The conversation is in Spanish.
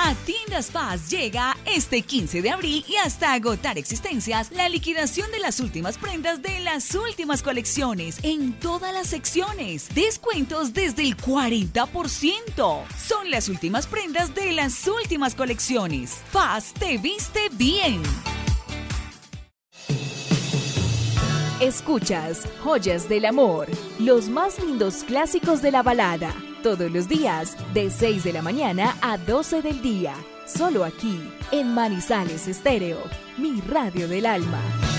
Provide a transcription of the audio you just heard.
A Tiendas Paz llega este 15 de abril y hasta agotar existencias la liquidación de las últimas prendas de las últimas colecciones en todas las secciones. Descuentos desde el 40%. Son las últimas prendas de las últimas colecciones. Paz te viste bien. Escuchas Joyas del Amor, los más lindos clásicos de la balada, todos los días de 6 de la mañana a 12 del día, solo aquí en Manizales Estéreo, mi radio del alma.